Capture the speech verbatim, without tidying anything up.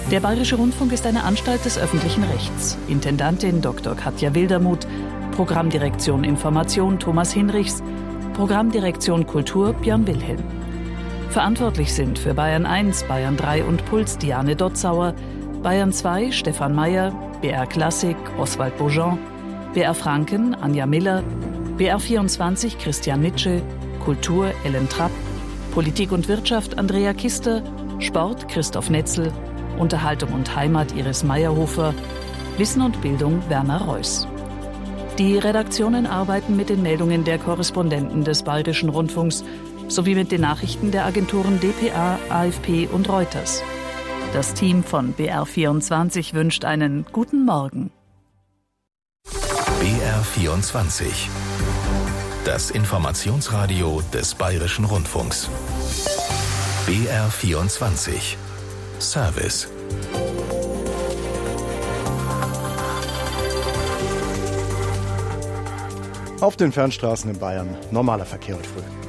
Der Bayerische Rundfunk ist eine Anstalt des öffentlichen Rechts. Intendantin Doktor Katja Wildermuth, Programmdirektion Information Thomas Hinrichs, Programmdirektion Kultur Björn Wilhelm. Verantwortlich sind für Bayern eins, Bayern drei und Puls Diane Dotzauer, Bayern zwei Stefan Mayer, B R Klassik Oswald Beaujean, B R Franken Anja Miller, B R vierundzwanzig Christian Nitsche, Kultur Ellen Trapp, Politik und Wirtschaft Andrea Kister, Sport Christoph Netzel, Unterhaltung und Heimat Iris Meyerhofer, Wissen und Bildung Werner Reuss. Die Redaktionen arbeiten mit den Meldungen der Korrespondenten des Bayerischen Rundfunks sowie mit den Nachrichten der Agenturen D P A, A F P und Reuters. Das Team von B R vierundzwanzig wünscht einen guten Morgen. B R vierundzwanzig. Das Informationsradio des Bayerischen Rundfunks. B R vierundzwanzig. Service. Auf den Fernstraßen in Bayern normaler Verkehr heute früh.